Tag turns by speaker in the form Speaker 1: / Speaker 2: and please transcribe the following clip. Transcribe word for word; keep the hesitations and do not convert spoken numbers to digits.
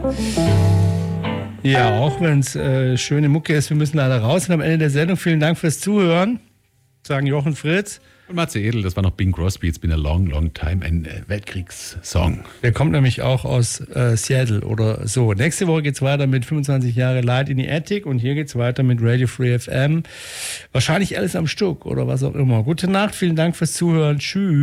Speaker 1: Ja, auch wenn es äh, schöne Mucke ist, wir müssen leider raus. Und am Ende der Sendung vielen Dank fürs Zuhören, sagen Jochen Fritz.
Speaker 2: Und Matze Edel, das war noch Bing Crosby, It's Been a Long, Long Time, ein äh, Weltkriegssong.
Speaker 1: Der kommt nämlich auch aus äh, Seattle oder so. Nächste Woche geht's weiter mit fünfundzwanzig Jahre Light in the Attic und hier geht's weiter mit Radio Free F M. Wahrscheinlich alles am Stück oder was auch immer. Gute Nacht, vielen Dank fürs Zuhören. Tschüss.